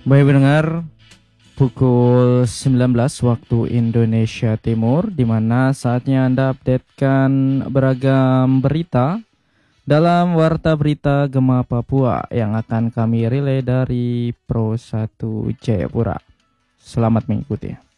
Baik pendengar, pukul 19 waktu Indonesia Timur, di mana saatnya Anda updatekan beragam berita dalam Warta Berita Gema Papua yang akan kami relay dari Pro 1 Jayapura. Selamat mengikuti.